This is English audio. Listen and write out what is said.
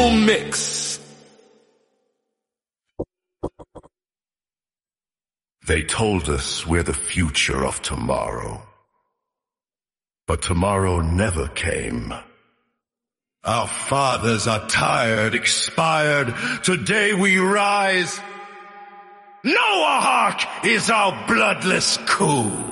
Full mix. They told us we're the future of tomorrow. But tomorrow never came. Our fathers are tired, expired. Today we rise. Noahawk is our bloodless coup.